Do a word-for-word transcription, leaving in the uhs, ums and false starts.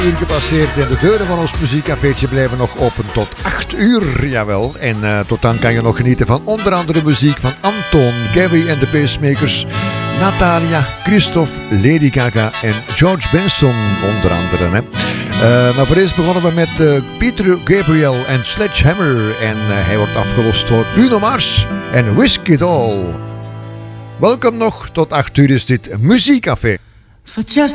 uur gepasseerd en de deuren van ons muziekcafeetje blijven nog open tot acht uur, jawel. En uh, tot dan kan je nog genieten van onder andere muziek van Anton, Gary en de Pacemakers, Natalia, Christophe, Lady Gaga en George Benson onder andere. Hè. Uh, maar voor eerst begonnen we met uh, Peter Gabriel en Sledgehammer en uh, hij wordt afgelost door Bruno Mars en Whiskey Doll. Welkom nog, tot acht uur is dit Muziekcafé. For just